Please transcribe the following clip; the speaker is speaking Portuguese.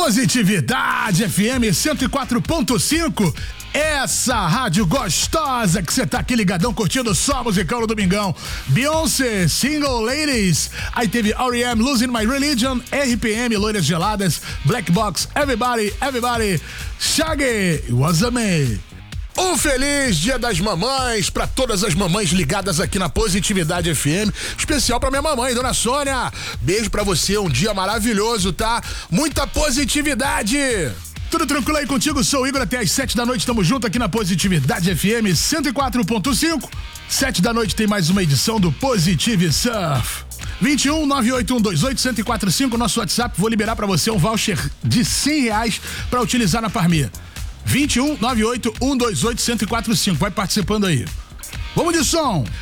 Positividade FM 104.5. Essa rádio gostosa que você tá aqui ligadão curtindo só musicão no domingão. Beyoncé, Single Ladies. Aí teve R.E.M., Losing My Religion, RPM, Loiras Geladas, Black Box, Everybody, Shaggy, Was a Me. Um feliz Dia das Mamães pra todas as mamães ligadas aqui na Positividade FM, especial pra minha mamãe, Dona Sônia. Beijo pra você, um dia maravilhoso, tá? Muita positividade! Tudo tranquilo aí contigo? Sou o Igor, até às 7 da noite, tamo junto aqui na Positividade FM 104.5. 7 da noite tem mais uma edição do Positive Surf. 21 98128 1045, nosso WhatsApp, vou liberar pra você um voucher de R$100 pra utilizar na Parmê. 21 98 128 1045. Vai participando aí. Vamos de som!